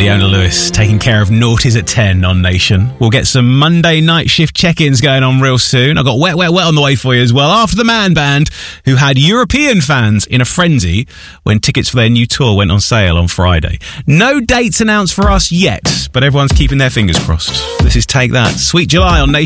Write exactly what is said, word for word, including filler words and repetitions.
Leona Lewis taking care of Naughties at ten on Nation. We'll get some Monday night shift check-ins going on real soon. I've got Wet, Wet, Wet on the way for you as well, after the Man Band, who had European fans in a frenzy when tickets for their new tour went on sale on Friday. No dates announced for us yet, but everyone's keeping their fingers crossed. This is Take That. Sweet July on Nation.